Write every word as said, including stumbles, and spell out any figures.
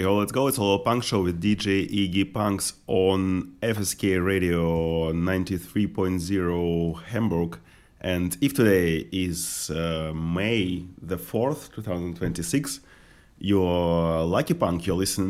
Yo, let's go. It's All Punk Show with D J Iggy Punks on F S K Radio ninety-three point zero Hamburg. And if today is uh, May the fourth, twenty twenty-six, you're lucky punk, you're listening